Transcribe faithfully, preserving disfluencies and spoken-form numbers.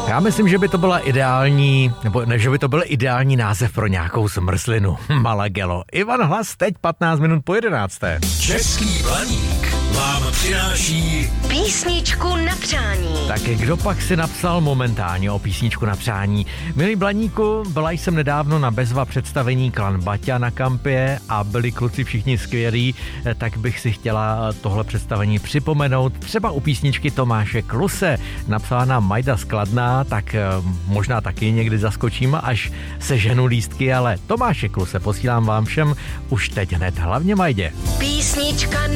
Já myslím, že by to byla ideální, nebo ne, že by to byl ideální název pro nějakou zmrzlinu. Malagelo. Ivan Hlas, teď patnáct minut po jedenácté. Český Blaník vám přináší písničku na přání. Tak kdo pak si napsal momentálně o písničku na přání? Milý Blaníku, byla jsem nedávno na bezva představení Klan Baťa na Kampě a byli kluci všichni skvělí, tak bych si chtěla tohle představení připomenout třeba u písničky Tomáše Kluse. Napsala nám Majda z Kladna, tak možná taky někdy zaskočím, až seženu lístky, ale Tomáše Kluse posílám vám všem už teď hned, hlavně Majdě. Písnička